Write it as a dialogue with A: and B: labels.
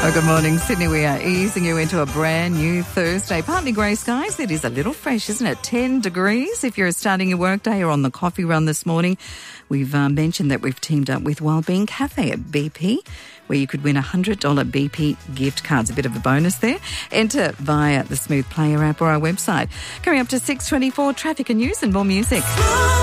A: Oh, good morning, Sydney. We are easing you into a brand new Thursday. Partly grey skies. It is a little fresh, isn't it? 10 degrees if you're starting your workday or on the coffee run this morning. We've mentioned that we've teamed up with Wellbeing Cafe at BP, where you could win $100 BP gift cards. A bit of a bonus there. Enter via the Smooth Player app or our website. Coming up to 6:24, traffic and news and more music.